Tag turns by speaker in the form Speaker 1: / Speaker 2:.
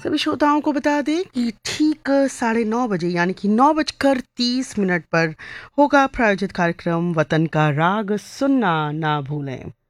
Speaker 1: सभी श्रोताओं को बता दें कि ठीक 9:30 यानी कि 9:30 पर होगा प्रायोजित कार्यक्रम वतन का राग सुनना ना भूलें।